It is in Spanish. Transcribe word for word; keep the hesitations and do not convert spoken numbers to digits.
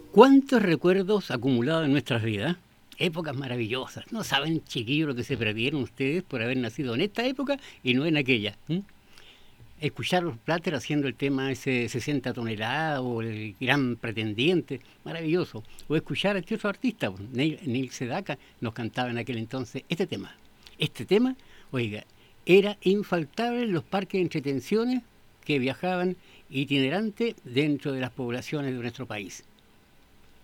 ¿Cuántos recuerdos acumulados en nuestras vidas? Épocas maravillosas. No saben, chiquillos, lo que se perdieron ustedes por haber nacido en esta época y no en aquella. ¿m? Escuchar los Platters haciendo el tema ese sesenta toneladas o el gran pretendiente, maravilloso. O escuchar a este otro artista, pues, Neil, Neil Sedaka, nos cantaba en aquel entonces este tema. Este tema, oiga, era infaltable en los parques de entretenciones que viajaban itinerante dentro de las poblaciones de nuestro país.